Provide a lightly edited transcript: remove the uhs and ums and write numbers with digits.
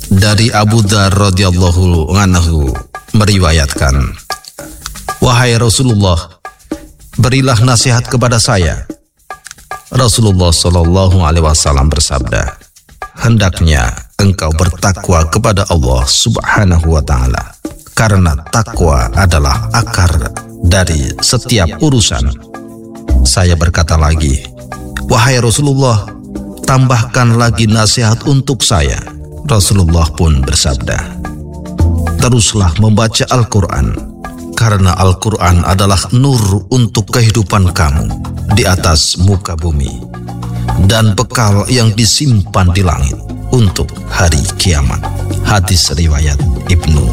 Dari Abu Dzar radhiyallahu anhu meriwayatkan, "Wahai Rasulullah, berilah nasihat kepada saya." Rasulullah Shallallahu Alaihi Wasallam bersabda, "Hendaknya engkau bertakwa kepada Allah Subhanahu Wa Taala, karena takwa adalah akar dari setiap urusan." Saya berkata lagi, "Wahai Rasulullah, tambahkan lagi nasihat untuk saya." Rasulullah pun bersabda, "Teruslah membaca Al-Quran, karena Al-Quran adalah nur untuk kehidupan kamu di atas muka bumi, dan bekal yang disimpan di langit untuk hari kiamat." Hadis riwayat Ibnu